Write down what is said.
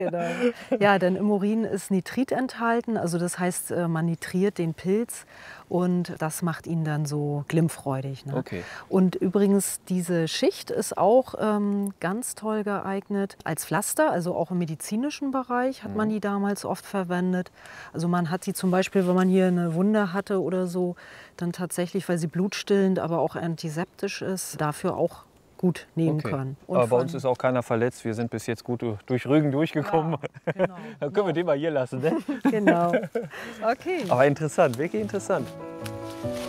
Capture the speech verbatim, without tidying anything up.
Genau. Ja, denn im Urin ist Nitrit enthalten, also das heißt, äh, man nitriert den Pilz und das macht ihn dann so glimmfreudig, ne? Okay. Und übrigens, diese Schicht ist auch, ähm, ganz toll geeignet als Pflaster, also auch im medizinischen Bereich hat man Mhm. die damals oft verwendet. Also, man hat sie zum Beispiel, wenn man hier 'ne Wunde hatte oder so, dann tatsächlich, weil sie blutstillend, aber auch antiseptisch ist, dafür auch gut nehmen Okay. können. Und Aber bei uns von ist auch keiner verletzt. Wir sind bis jetzt gut du durch Rügen durchgekommen. Ja, genau. Dann können wir den mal hier lassen, ne? Genau. Okay. Aber interessant, wirklich interessant.